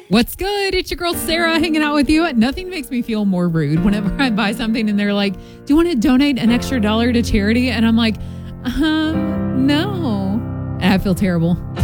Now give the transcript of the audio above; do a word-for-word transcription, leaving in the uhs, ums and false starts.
What's good? It's your girl Sarah hanging out with you. Nothing makes me feel more rude whenever I buy something and they're like, do you want to donate an extra dollar to charity? And I'm like, um, no. And I feel terrible.